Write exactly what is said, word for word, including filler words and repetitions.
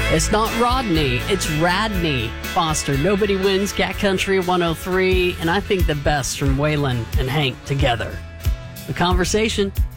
It's not Rodney, it's Radney Foster. Nobody Wins, Cat Country one oh three, and I think the best from Waylon and Hank together. The Conversation.